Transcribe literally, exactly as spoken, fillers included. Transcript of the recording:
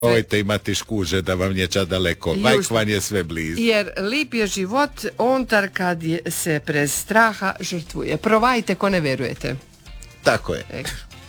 Nemojte imati škuže da vam je ča daleko, vajk vam je sve blizu. Jer lip je život ontar kad je, se prez straha žrtvuje. Provajte ko ne verujete. Tako je. Eko.